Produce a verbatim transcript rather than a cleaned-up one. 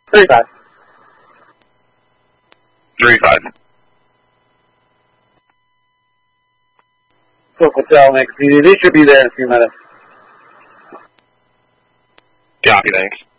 Three five. Three five. Cook Hotel, Nick. They should be there in a few minutes. Copy, thanks.